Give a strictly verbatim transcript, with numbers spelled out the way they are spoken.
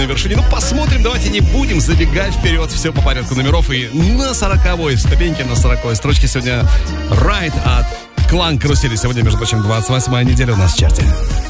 на вершине. Ну, посмотрим, давайте не будем забегать вперед. Все по порядку номеров. И на сороковой ступеньке, на сороковой строчке сегодня Ride от Клан Карусели. Сегодня, между прочим, двадцать восьмая неделя у нас в чарте.